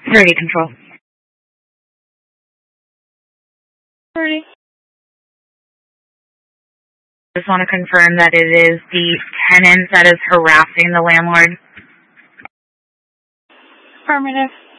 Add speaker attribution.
Speaker 1: Security control.
Speaker 2: Security.
Speaker 1: Just want to confirm that it is the tenant that is harassing the landlord.
Speaker 2: Affirmative.